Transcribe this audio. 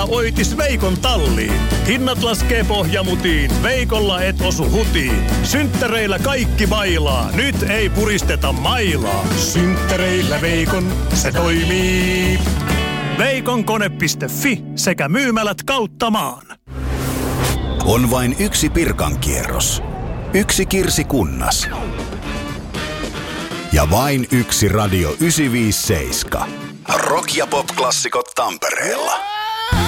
oitis Veikon talliin. Hinnat laskee pohjamutiin, Veikolla et osu hutiin. Synttäreillä kaikki bailaa, nyt ei puristeta mailaa. Synttäreillä Veikon, se toimii. Veikonkone.fi sekä myymälät kautta maan. On vain yksi Pirkankierros, yksi Kirsikunnas ja vain yksi Radio 957. Rock- ja pop-klassikot Tampereella.